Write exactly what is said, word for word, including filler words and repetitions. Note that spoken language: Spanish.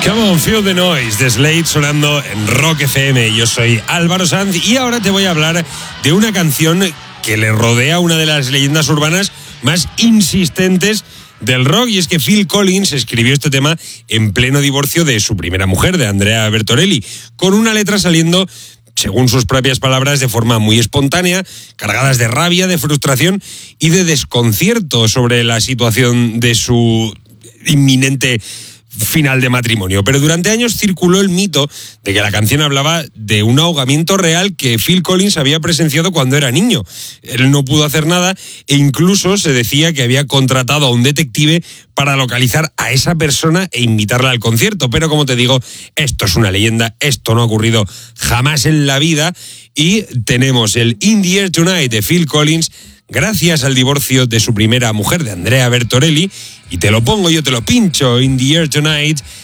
Come on, feel the noise de Slade sonando en Rock F M. Yo soy Álvaro Sanz y ahora te voy a hablar de una canción que le rodea a una de las leyendas urbanas más insistentes del rock, y es que Phil Collins escribió este tema en pleno divorcio de su primera mujer, de Andrea Bertorelli, con una letra saliendo, según sus propias palabras, de forma muy espontánea, cargadas de rabia, de frustración y de desconcierto sobre la situación de su inminente final de matrimonio. Pero durante años circuló el mito de que la canción hablaba de un ahogamiento real que Phil Collins había presenciado cuando era niño. Él no pudo hacer nada e incluso se decía que había contratado a un detective para localizar a esa persona e invitarla al concierto. Pero como te digo, esto es una leyenda, esto no ha ocurrido jamás en la vida, y tenemos el In the Air Tonight de Phil Collins gracias al divorcio de su primera mujer, de Andrea Bertorelli, y te lo pongo, yo te lo pincho. In the Air Tonight